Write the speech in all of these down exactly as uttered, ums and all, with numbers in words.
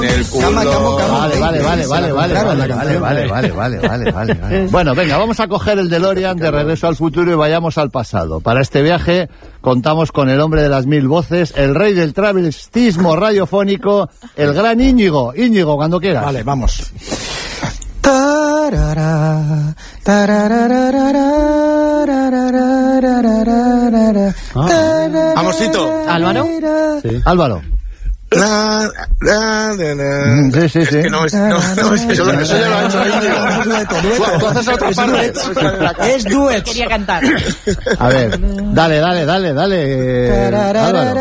El culo. Cama, cama, cama. Vale, vale, vale, vale, vale, Claro, vale, la vale, canción. vale, vale, vale, vale, vale, vale. Bueno, venga, vamos a coger el DeLorean de Regreso al Futuro y vayamos al pasado. Para este viaje contamos con el hombre de las mil voces, el rey del travestismo radiofónico, el gran Íñigo. Íñigo, cuando quieras. Vale, vamos. Tarara, tararararararararararararara, tarara, Amorcito. Álvaro. Sí. Álvaro. La, la, la, la. Mm, sí, sí, sí. Es que no, es, no, no, es que eso, eso ya lo ha hecho Íñigo. Dueto, Tú, dueto. tú haces otra Es parte. duet. Es duet. Quería cantar. A ver, dale, dale, dale, dale. eh, Álvaro.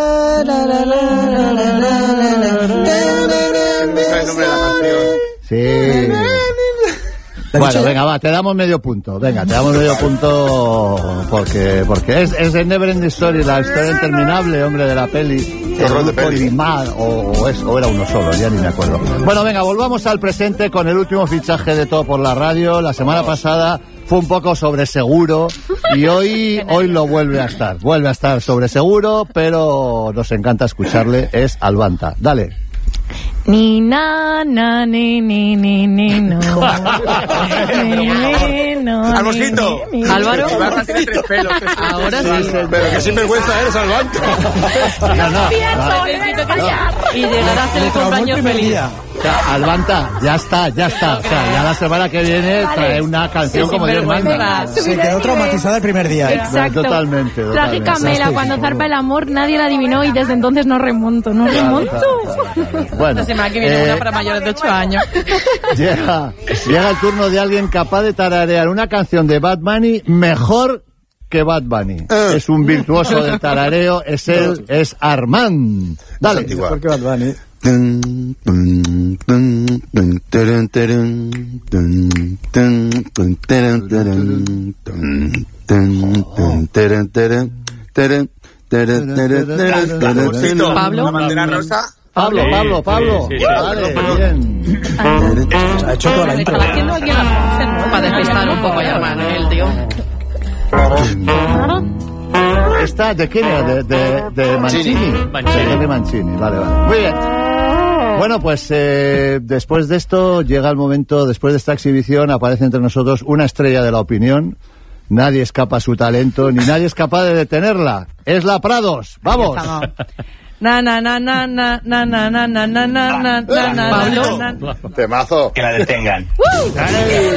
Ese es el nombre de la canción. Sí. Bueno, venga, va, te damos medio punto. Venga, te damos medio punto porque porque es, es el Never Ending Story, la historia interminable, hombre, de la peli. Horror de peli. Limar, o, o, es, o era uno solo, ya ni me acuerdo. Bueno, venga, volvamos al presente con el último fichaje de Todo por la Radio. La semana pasada fue un poco sobre seguro y hoy, hoy lo vuelve a estar. Vuelve a estar sobre seguro, pero nos encanta escucharle. Es Albanta. Dale. Ni na na ni ni ni ni no. Ni, ni, no, Almosito. ni, ni, ni. Álvaro. Albanta tiene tres pelos. Ahora sí. Pero que sinvergüenza eres, Albanta. No, no, no. Necesito callar. Y llegar a hacer el Traumó el cumpleaños primer feliz. día. O sea, Albanta, ya está, ya está. O sea, ya la semana que viene trae una canción Sí, como Dios sinvergüenza. manda. Se quedó traumatizada el primer día. Exacto. Totalmente, totalmente. Trágica Mela, cuando zarpa el amor, nadie la adivinó y desde entonces no remonto, no remonto. Bueno, La semana que viene eh, una para mayores de ocho años. llega, llega el turno de alguien capaz de tararear una canción de Bad Bunny mejor que Bad Bunny. Es un virtuoso del tarareo, es él, es Armand. Dale. antigua. ¿Por qué Bad Bunny? Pablo. La bandera rosa. Pablo, Pablo, Pablo. Sí, sí, sí. Vale, bien. Ha hecho toda la Le intro. estaba haciendo alguien la voz, ¿no? Para despistar un poco ya más el tío. Esta, ¿de quién era? De, de, de Mancini. Mancini. De Mancini, vale, vale. Muy bien. Bueno, pues eh, después de esto llega el momento, después de esta exhibición aparece entre nosotros una estrella de la opinión. Nadie escapa a su talento, ni nadie es capaz de detenerla. Es la Prados. ¡Vamos! Na na na na na na na na na na na na na na. Pablo. na, na. Temazo. Que la detengan. ¡Ay!